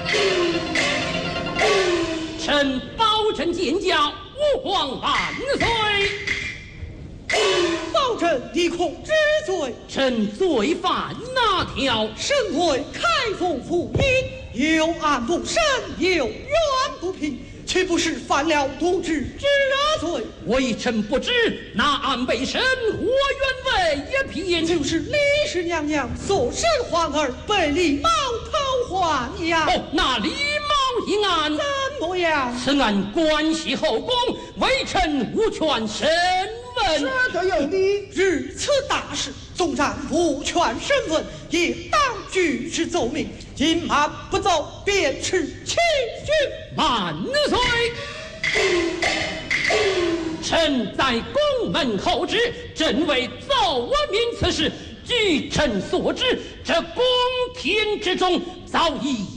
臣保证见驾，吾皇万岁。 保证你恐知罪， 臣罪犯哪条？ 身为开封府尹，有案不审，有冤不平，岂不是犯了渎职之罪？ 微臣不知，那案被审，或原为一品。 就是李氏娘娘所生皇儿被李茂偷还呀。 哦，那李茂一案怎么样？ 此案关系后宫，微臣无权审问。 说得有理。如此大事，纵然无权审问，也当举之奏明。隐瞒不奏，便斥弃军。 万岁！臣在宫门候旨，正为奏明此事。据臣所知，这宫廷之中早已